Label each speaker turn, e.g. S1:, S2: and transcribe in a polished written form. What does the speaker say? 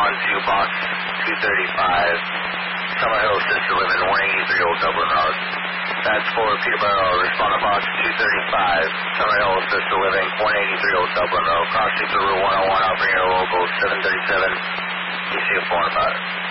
S1: to box 235, Summer Hill, Sister Living, 183 Old Dublin Road. That's for Peterborough, respond to box 235, Summer Hill, Sister Living, 183 Old Dublin Road. Crossing through Route 101, operating your local 737, ECU 4 and 5.